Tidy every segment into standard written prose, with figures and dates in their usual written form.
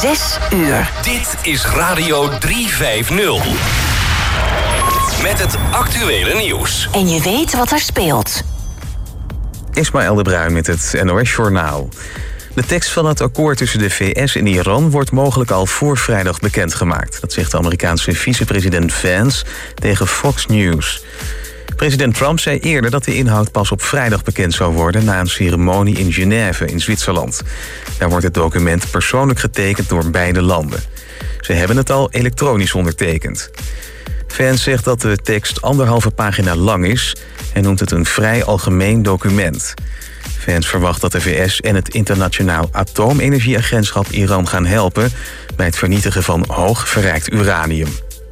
6 uur. Dit is Radio 350. Met het actuele nieuws. En je weet wat er speelt. Ismaël de Bruin met het NOS-journaal. De tekst van het akkoord tussen de VS en Iran wordt mogelijk al voor vrijdag bekendgemaakt. Dat zegt de Amerikaanse vicepresident Vance tegen Fox News. President Trump zei eerder dat de inhoud pas op vrijdag bekend zou worden na een ceremonie in Genève in Zwitserland. Daar wordt het document persoonlijk getekend door beide landen. Ze hebben het al elektronisch ondertekend. Vance zegt dat de tekst 1,5 pagina lang is en noemt het een vrij algemeen document. Vance verwacht dat de VS en het Internationaal Atoomenergieagentschap Iran gaan helpen bij het vernietigen van hoog verrijkt uranium.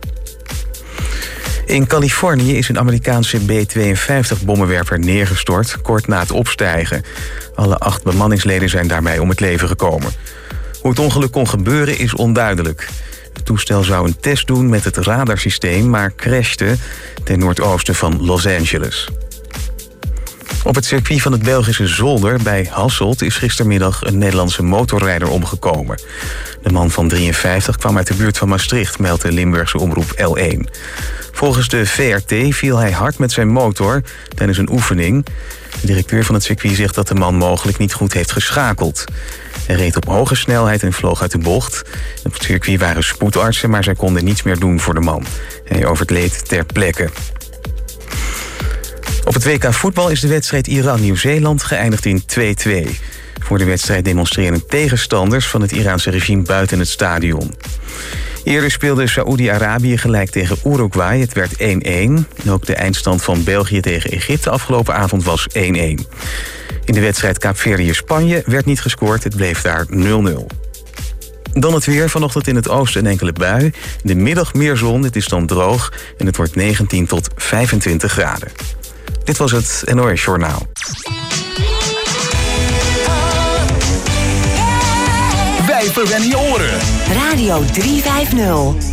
In Californië is een Amerikaanse B-52-bommenwerper neergestort kort na het opstijgen. Alle 8 bemanningsleden zijn daarbij om het leven gekomen. Hoe het ongeluk kon gebeuren is onduidelijk. Het toestel zou een test doen met het radarsysteem, maar crashte ten noordoosten van Los Angeles. Op het circuit van het Belgische Zolder bij Hasselt is gistermiddag een Nederlandse motorrijder omgekomen. De man van 53 kwam uit de buurt van Maastricht, meldt de Limburgse omroep L1. Volgens de VRT viel hij hard met zijn motor tijdens een oefening. De directeur van het circuit zegt dat de man mogelijk niet goed heeft geschakeld. Hij reed op hoge snelheid en vloog uit de bocht. Op het circuit waren spoedartsen, maar zij konden niets meer doen voor de man. Hij overleed ter plekke. Op het WK voetbal is de wedstrijd Iran-Nieuw-Zeeland geëindigd in 2-2. Voor de wedstrijd demonstreren tegenstanders van het Iraanse regime buiten het stadion. Eerder speelde Saoedi-Arabië gelijk tegen Uruguay. Het werd 1-1. En ook de eindstand van België tegen Egypte afgelopen avond was 1-1. In de wedstrijd Kaapverdië-Spanje werd niet gescoord. Het bleef daar 0-0. Dan het weer. Vanochtend in het oosten een enkele bui. In de middag meer zon. Het is dan droog. En het wordt 19 tot 25 graden. Dit was het NOS-journaal. Wij verwennen je oren. Radio 350.